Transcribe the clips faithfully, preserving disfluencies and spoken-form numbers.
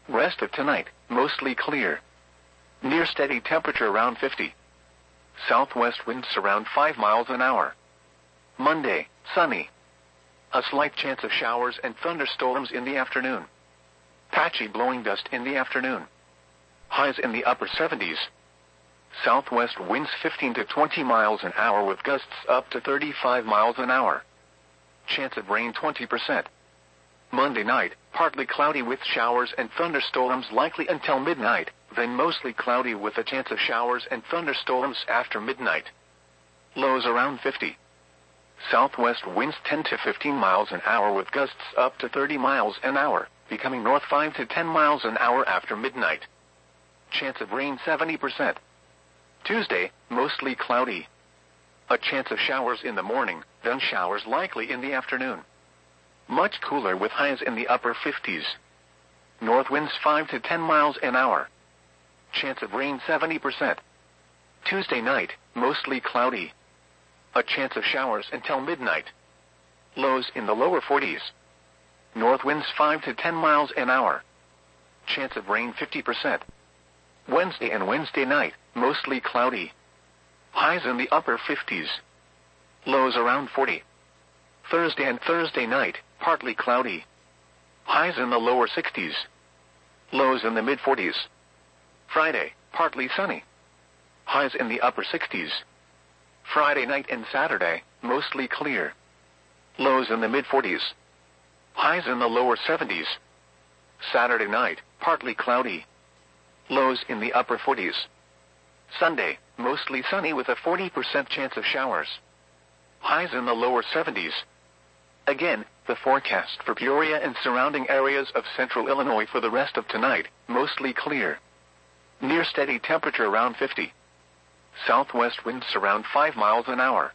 Rest of tonight, mostly clear. Near steady temperature around fifty. Southwest winds around five miles an hour. Monday, sunny. A slight chance of showers and thunderstorms in the afternoon. Patchy blowing dust in the afternoon. Highs in the upper seventies. Southwest winds fifteen to twenty miles an hour with gusts up to thirty-five miles an hour. Chance of rain twenty percent. Monday night, partly cloudy with showers and thunderstorms likely until midnight, then mostly cloudy with a chance of showers and thunderstorms after midnight. Lows around fifty. Southwest winds ten to fifteen miles an hour with gusts up to thirty miles an hour, becoming north five to ten miles an hour after midnight. Chance of rain seventy percent. Tuesday, mostly cloudy. A chance of showers in the morning, then showers likely in the afternoon. Much cooler with highs in the upper fifties. North winds five to ten miles an hour. Chance of rain seventy percent. Tuesday night, mostly cloudy. A chance of showers until midnight. Lows in the lower forties. North winds five to ten miles an hour. Chance of rain fifty percent. Wednesday and Wednesday night, mostly cloudy. Highs in the upper fifties. Lows around forty. Thursday and Thursday night, partly cloudy. Highs in the lower sixties. Lows in the mid forties. Friday, partly sunny. Highs in the upper sixties. Friday night and Saturday, mostly clear. Lows in the mid forties. Highs in the lower seventies. Saturday night, partly cloudy. Lows in the upper forties. Sunday, mostly sunny with a forty percent chance of showers. Highs in the lower seventies. Again, the forecast for Peoria and surrounding areas of central Illinois for the rest of tonight, mostly clear. Near steady temperature around fifty. Southwest winds around five miles an hour.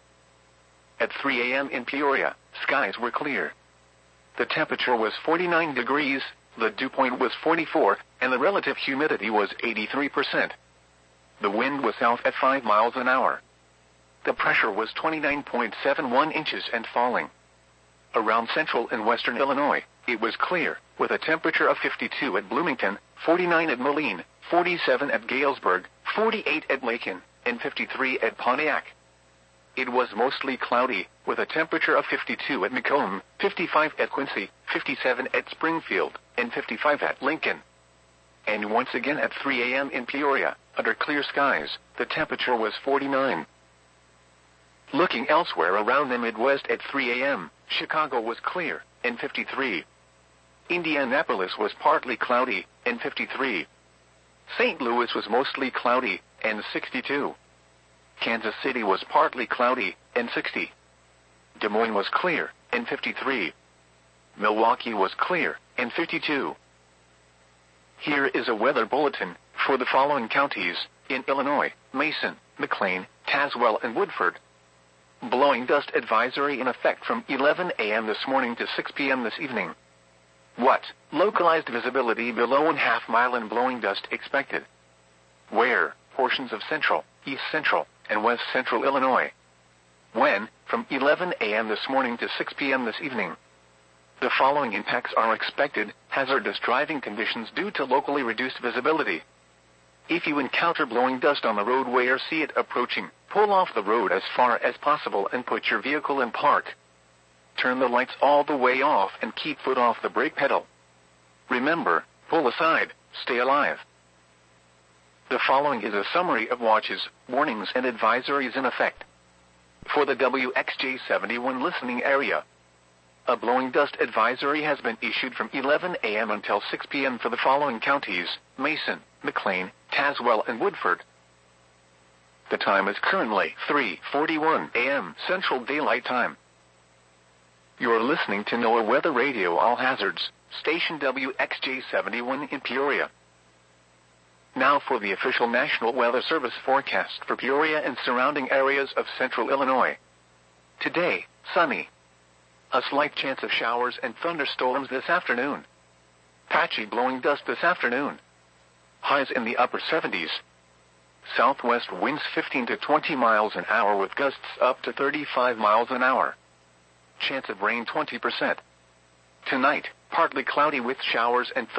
At three a m in Peoria, skies were clear. The temperature was forty-nine degrees, the dew point was forty-four, and the relative humidity was eighty-three percent. The wind was south at five miles an hour. The pressure was twenty-nine point seven one inches and falling. Around central and western Illinois, it was clear, with a temperature of fifty-two at Bloomington, forty-nine at Moline, forty-seven at Galesburg, forty-eight at Macon, and fifty-three at Pontiac. It was mostly cloudy, with a temperature of fifty-two at Macomb, fifty-five at Quincy, fifty-seven at Springfield, and fifty-five at Lincoln. And once again at three a m in Peoria, under clear skies, the temperature was forty-nine. Looking elsewhere around the Midwest at three a m, Chicago was clear, and fifty-three. Indianapolis was partly cloudy, and fifty-three. Saint Louis was mostly cloudy, and sixty-two. Kansas City was partly cloudy, and sixty. Des Moines was clear, and fifty-three. Milwaukee was clear, and fifty-two. Here is a weather bulletin for the following counties in Illinois: Mason, McLean, Tazewell, and Woodford. Blowing dust advisory in effect from eleven a m this morning to six p m this evening. What? Localized visibility below one half mile and blowing dust expected. Where? Portions of central, east central, and west central Illinois. When? From eleven a m this morning to six p m this evening. The following impacts are expected: hazardous driving conditions due to locally reduced visibility. If you encounter blowing dust on the roadway or see it approaching, pull off the road as far as possible and put your vehicle in park. Turn the lights all the way off and keep foot off the brake pedal. Remember, pull aside, stay alive. The following is a summary of watches, warnings, and advisories in effect. For the W X J seventy-one listening area, a blowing dust advisory has been issued from eleven a m until six p m for the following counties: Mason, McLean, Tazewell, and Woodford. The time is currently three forty-one a m Central Daylight Time. You're listening to NOAA Weather Radio All Hazards, station W X J seventy-one in Peoria. Now for the official National Weather Service forecast for Peoria and surrounding areas of central Illinois. Today, sunny. A slight chance of showers and thunderstorms this afternoon. Patchy blowing dust this afternoon. Highs in the upper seventies. Southwest winds fifteen to twenty miles an hour with gusts up to thirty-five miles an hour. Chance of rain twenty percent. Tonight, partly cloudy with showers and thunderstorms.